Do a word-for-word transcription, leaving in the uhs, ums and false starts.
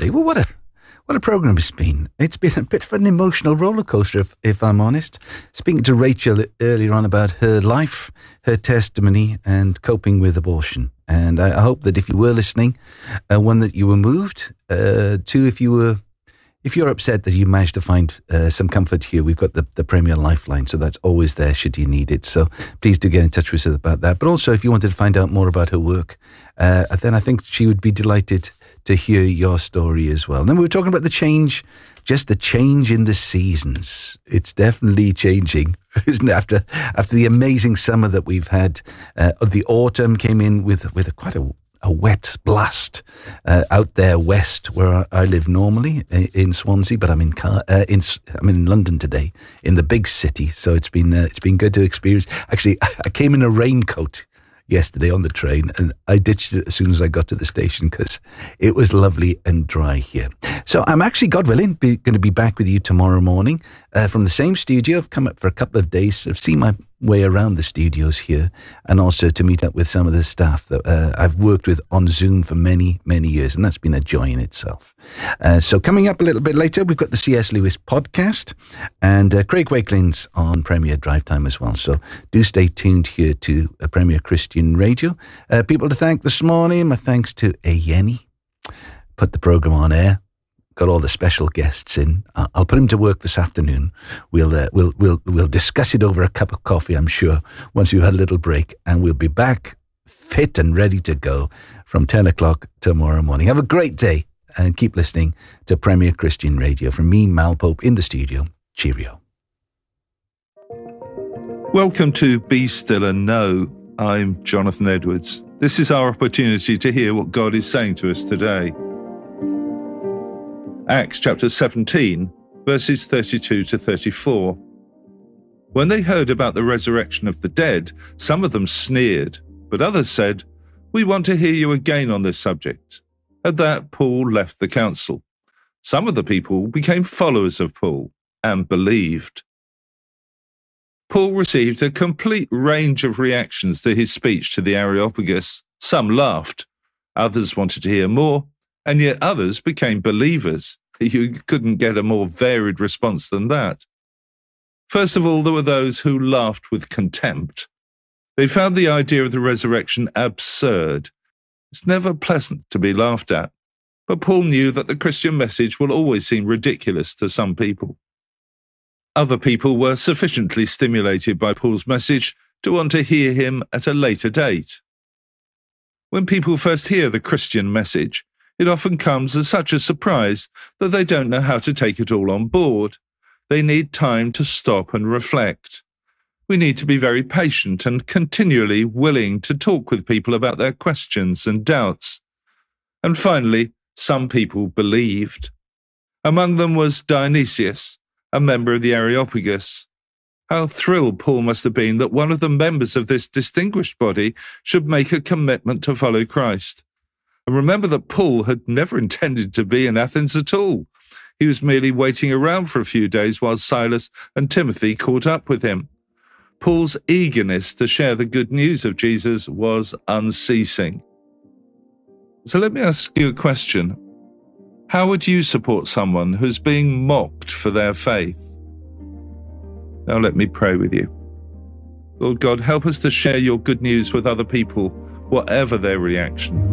today. Well, what a what a program it's been. It's been a bit of an emotional roller coaster, if, if I'm honest. Speaking to Rachel earlier on about her life, her testimony, and coping with abortion. And I, I hope that if you were listening, uh, one, that you were moved. Uh, two, if you were, if you're upset that you managed to find uh, some comfort here, we've got the, the Premier Lifeline, so that's always there should you need it. So please do get in touch with us about that. But also, if you wanted to find out more about her work, uh, then I think she would be delighted to hear your story as well. And then we were talking about the change, just the change in the seasons. It's definitely changing, isn't it? After after the amazing summer that we've had, uh, the autumn came in with with a, quite a, a wet blast uh, out there west where I, I live normally in Swansea, but I'm in Car- uh, in I'm in London today, in the big city. So it's been uh, it's been good to experience. Actually, I came in a raincoat yesterday on the train, and I ditched it as soon as I got to the station because it was lovely and dry here. So I'm actually, God willing, be, going to be back with you tomorrow morning uh, from the same studio. I've come up for a couple of days. I've seen my way around the studios here, and also to meet up with some of the staff that uh, I've worked with on Zoom for many, many years, and that's been a joy in itself. Uh, so coming up a little bit later, we've got the C S Lewis podcast and uh, Craig Wakeling's on Premier Drive Time as well. So do stay tuned here to uh, Premier Christian Radio. Uh, people to thank this morning. My thanks to Ayeni. Put the programme on air. Got all the special guests in. Uh, I'll put him to work this afternoon. We'll uh, we'll we'll we'll discuss it over a cup of coffee, I'm sure, once we've had a little break, and we'll be back fit and ready to go from ten o'clock tomorrow morning. Have a great day and keep listening to Premier Christian Radio. From me, Mal Pope, in the studio. Cheerio. Welcome to Be Still and Know. I'm Jonathan Edwards. This is our opportunity to hear what God is saying to us today. Acts chapter seventeen, verses thirty-two to thirty-four. When they heard about the resurrection of the dead, some of them sneered, but others said, "We want to hear you again on this subject." At that, Paul left the council. Some of the people became followers of Paul and believed. Paul received a complete range of reactions to his speech to the Areopagus. Some laughed, others wanted to hear more, and yet others became believers. You couldn't get a more varied response than that. First of all, there were those who laughed with contempt. They found the idea of the resurrection absurd. It's never pleasant to be laughed at, but Paul knew that the Christian message will always seem ridiculous to some people. Other people were sufficiently stimulated by Paul's message to want to hear him at a later date. When people first hear the Christian message, it often comes as such a surprise that they don't know how to take it all on board. They need time to stop and reflect. We need to be very patient and continually willing to talk with people about their questions and doubts. And finally, some people believed. Among them was Dionysius, a member of the Areopagus. How thrilled Paul must have been that one of the members of this distinguished body should make a commitment to follow Christ. And remember that Paul had never intended to be in Athens at all. He was merely waiting around for a few days while Silas and Timothy caught up with him. Paul's eagerness to share the good news of Jesus was unceasing. So let me ask you a question. How would you support someone who's being mocked for their faith? Now let me pray with you. Lord God, help us to share your good news with other people, whatever their reaction.